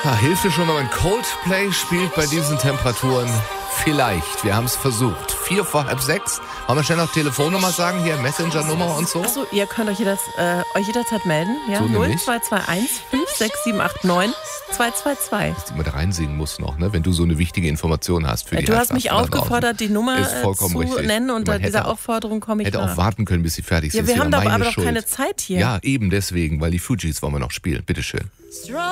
Hilft dir schon, wenn man Coldplay spielt bei diesen Temperaturen? Vielleicht. Wir haben es versucht. 5:45. Wollen wir schnell noch Telefonnummer sagen? Hier, Messenger-Nummer und so? Achso, ihr könnt euch jederzeit melden. Ja? So 0221 56789 222. Dass du immer da reinsingen musst noch, ne? Wenn du so eine wichtige Information hast für die Du hast mich aufgefordert, die Nummer zu richtig. nennen. Unter dieser Aufforderung komme ich Hätte auch warten können, bis sie fertig Ja, ist. wir haben aber doch keine Zeit hier. Ja, eben deswegen, weil die Fugees wollen wir noch spielen. Bitteschön.